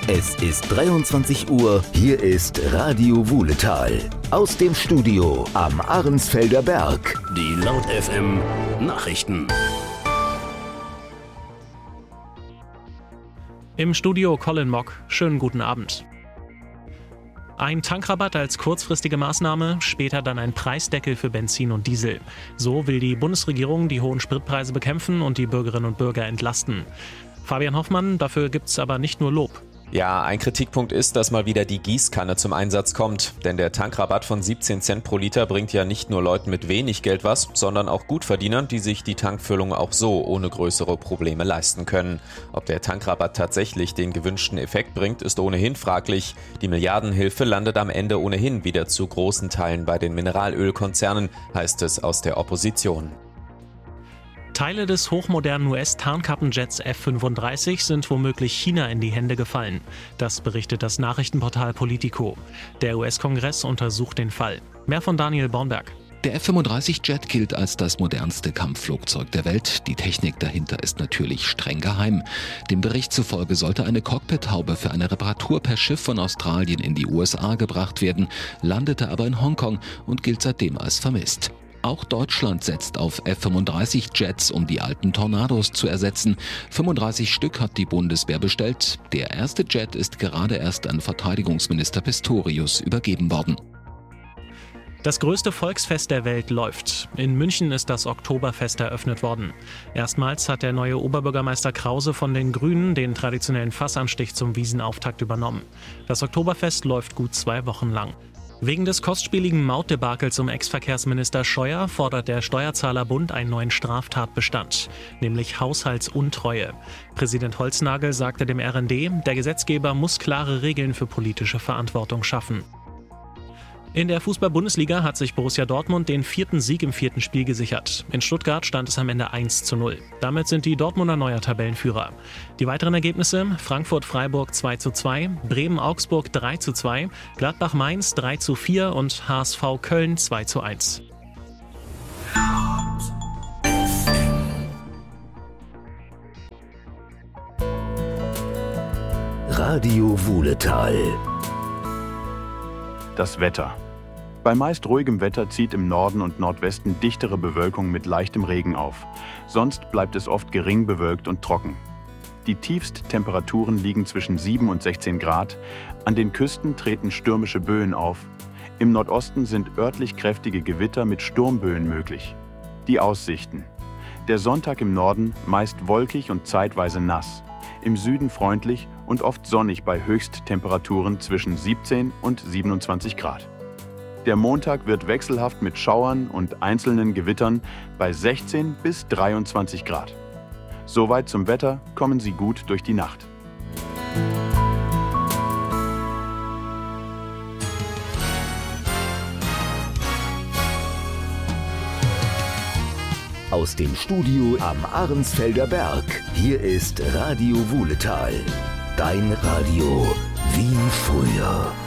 Es ist 23 Uhr, hier ist Radio Wuhletal. Aus dem Studio am Ahrensfelder Berg. Die Laut FM Nachrichten. Im Studio Colin Mock. Schönen guten Abend. Ein Tankrabatt als kurzfristige Maßnahme, später dann ein Preisdeckel für Benzin und Diesel. So will die Bundesregierung die hohen Spritpreise bekämpfen und die Bürgerinnen und Bürger entlasten. Fabian Hoffmann, dafür gibt's aber nicht nur Lob. Ja, ein Kritikpunkt ist, dass mal wieder die Gießkanne zum Einsatz kommt. Denn der Tankrabatt von 17 Cent pro Liter bringt ja nicht nur Leuten mit wenig Geld was, sondern auch Gutverdienern, die sich die Tankfüllung auch so ohne größere Probleme leisten können. Ob der Tankrabatt tatsächlich den gewünschten Effekt bringt, ist ohnehin fraglich. Die Milliardenhilfe landet am Ende ohnehin wieder zu großen Teilen bei den Mineralölkonzernen, heißt es aus der Opposition. Teile des hochmodernen US-Tarnkappenjets F-35 sind womöglich China in die Hände gefallen. Das berichtet das Nachrichtenportal Politico. Der US-Kongress untersucht den Fall. Mehr von Daniel Bornberg. Der F-35-Jet gilt als das modernste Kampfflugzeug der Welt. Die Technik dahinter ist natürlich streng geheim. Dem Bericht zufolge sollte eine Cockpithaube für eine Reparatur per Schiff von Australien in die USA gebracht werden, landete aber in Hongkong und gilt seitdem als vermisst. Auch Deutschland setzt auf F-35-Jets, um die alten Tornados zu ersetzen. 35 Stück hat die Bundeswehr bestellt. Der erste Jet ist gerade erst an Verteidigungsminister Pistorius übergeben worden. Das größte Volksfest der Welt läuft. In München ist das Oktoberfest eröffnet worden. Erstmals hat der neue Oberbürgermeister Krause von den Grünen den traditionellen Fassanstich zum Wiesenauftakt übernommen. Das Oktoberfest läuft gut 2 Wochen lang. Wegen des kostspieligen Mautdebakels um Ex-Verkehrsminister Scheuer fordert der Steuerzahlerbund einen neuen Straftatbestand, nämlich Haushaltsuntreue. Präsident Holznagel sagte dem RND, der Gesetzgeber muss klare Regeln für politische Verantwortung schaffen. In der Fußball-Bundesliga hat sich Borussia Dortmund den 4. Sieg im 4. Spiel gesichert. In Stuttgart stand es am Ende 1:0. Damit sind die Dortmunder neuer Tabellenführer. Die weiteren Ergebnisse: Frankfurt-Freiburg 2:2, Bremen-Augsburg 3:2, Gladbach-Mainz 3:4 und HSV Köln 2:1. Radio Wuhletal. Das Wetter. Bei meist ruhigem Wetter zieht im Norden und Nordwesten dichtere Bewölkung mit leichtem Regen auf. Sonst bleibt es oft gering bewölkt und trocken. Die Tiefsttemperaturen liegen zwischen 7 und 16 Grad. An den Küsten treten stürmische Böen auf. Im Nordosten sind örtlich kräftige Gewitter mit Sturmböen möglich. Die Aussichten. Der Sonntag im Norden meist wolkig und zeitweise nass. Im Süden freundlich und oft sonnig bei Höchsttemperaturen zwischen 17 und 27 Grad. Der Montag wird wechselhaft mit Schauern und einzelnen Gewittern bei 16 bis 23 Grad. Soweit zum Wetter, kommen Sie gut durch die Nacht. Aus dem Studio am Ahrensfelder Berg. Hier ist Radio Wuhletal. Dein Radio wie früher.